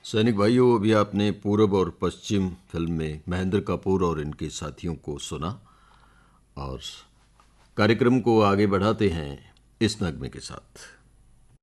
सैनिक भाइयों, अभी आपने पूरब और पश्चिम फिल्म में महेंद्र कपूर और इनके साथियों को सुना और कार्यक्रम को आगे बढ़ाते हैं इस नगमे के साथ।